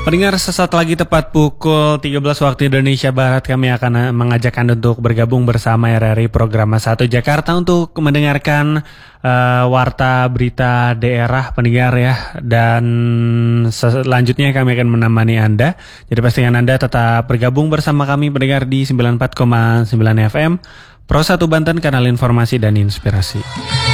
Pendengar, sesaat lagi tepat pukul 13 waktu Indonesia Barat kami akan mengajak Anda untuk bergabung bersama RRI Program 1 Jakarta untuk mendengarkan warta berita daerah pendengar ya. Dan selanjutnya kami akan menemani Anda. Jadi pastikan Anda tetap bergabung bersama kami pendengar di 94,9 FM Pro 1 Banten, kanal informasi dan inspirasi.